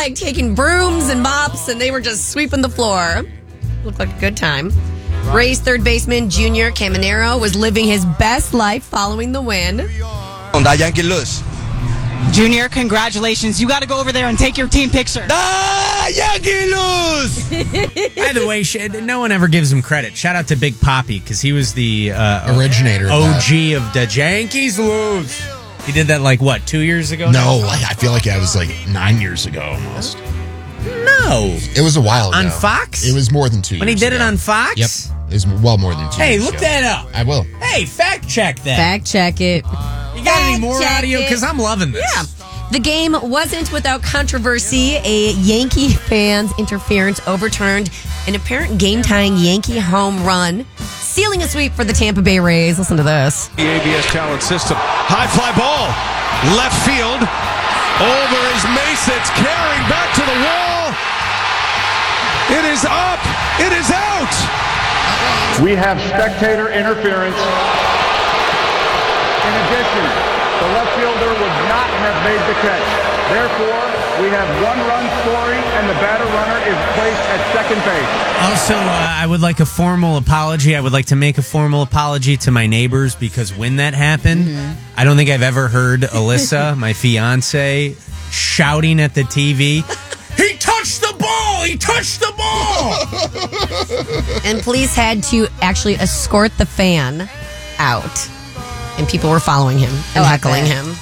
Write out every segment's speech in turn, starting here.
like taking brooms and mops, and they were just sweeping the floor. Looked like a good time. Rays third baseman Junior Caminero was living his best life following the win. Yankee lose. Junior, congratulations. You got to go over there and take your team picture. Yankee lose! By the way, no one ever gives him credit. Shout out to Big Papi, because he was the originator OG of the Yankees lose. He did that, 2 years ago? No, I feel like that was 9 years ago almost. No. It was a while ago. On Fox? It was more than 2 years When he did ago. it on Fox? Yep. It was more than 2 Hey, years look ago. that up. I will. Hey, fact check that. Fact check it. You got any more audio? Because I'm loving this. Yeah. The game wasn't without controversy. A Yankee fan's interference overturned an apparent game-tying Yankee home run, sealing a sweep for the Tampa Bay Rays. Listen to this. The ABS talent system. High fly ball. Left field. Over is Mesa. It's carrying back to the wall. It is up. It is out. We have spectator interference. In addition, the left fielder would not have made the catch. Therefore, we have one run scoring, and the batter runner is placed at second base. Also, I would like a formal apology. I would like to make a formal apology to my neighbors, because when that happened, I don't think I've ever heard Alyssa, my fiance, shouting at the TV, "He touched the ball! He touched the ball!" And police had to actually escort the fan out. And people were following him and heckling him.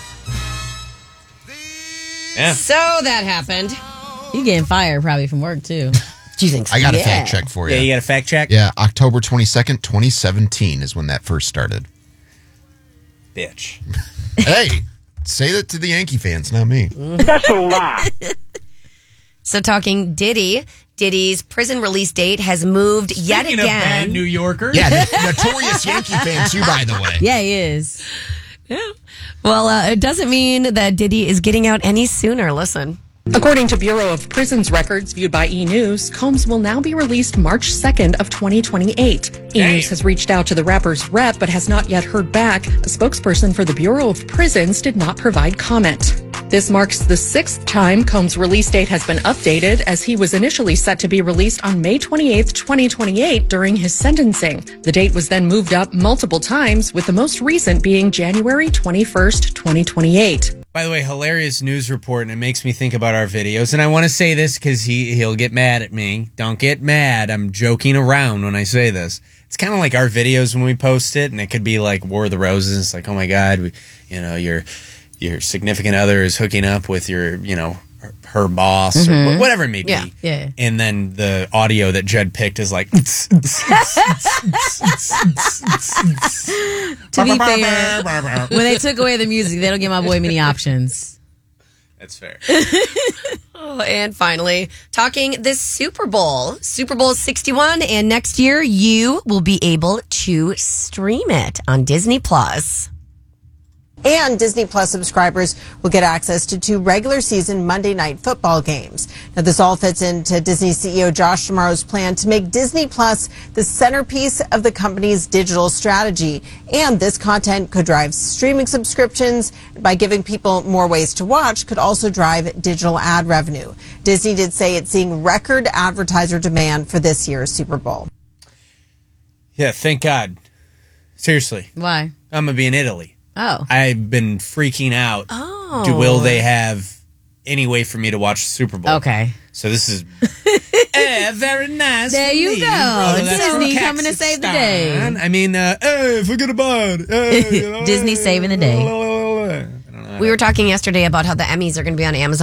Yeah. So that happened. You getting fired probably from work, too. Do you think so? I got a fact check for you. Yeah, you got a fact check? Yeah, October 22nd, 2017 is when that first started. Bitch. Hey, say that to the Yankee fans, not me. That's a lie. So talking Diddy. Diddy's prison release date has moved yet Speaking of bad again. New Yorkers. Yeah, notorious Yankee fan too, by the way. Yeah, he is. Well, it doesn't mean that Diddy is getting out any sooner. Listen. According to Bureau of Prisons records viewed by E! News, Combs will now be released March 2nd of 2028. E! News has reached out to the rapper's rep but has not yet heard back. A spokesperson for the Bureau of Prisons did not provide comment. This marks the 6th time Combs' release date has been updated, as he was initially set to be released on May 28, 2028 during his sentencing. The date was then moved up multiple times, with the most recent being January 21st, 2028. By the way, hilarious news report, and it makes me think about our videos. And I want to say this because he'll get mad at me. Don't get mad. I'm joking around when I say this. It's kind of like our videos when we post it, and it could be like War of the Roses. It's like, oh my God, your significant other is hooking up with your, her boss or whatever it may be. Yeah. And then the audio that Jed picked is like... To be fair, when they took away the music, they don't give my boy many options. That's fair. And finally, talking this Super Bowl 61, and next year you will be able to stream it on Disney Plus. And Disney Plus subscribers will get access to 2 regular season Monday Night Football games. Now, this all fits into Disney CEO Josh D'Amaro's plan to make Disney Plus the centerpiece of the company's digital strategy. And this content could drive streaming subscriptions. By giving people more ways to watch, could also drive digital ad revenue. Disney did say it's seeing record advertiser demand for this year's Super Bowl. Yeah, thank God. Seriously. Why? I'm going to be in Italy. Oh. I've been freaking out. Oh. Will they have any way for me to watch the Super Bowl? Okay. So this is very nice. There you go. That's Disney from coming to save the day. Kazakhstan. I mean, hey, forget about it. Disney saving the day. We were talking yesterday about how the Emmys are going to be on Amazon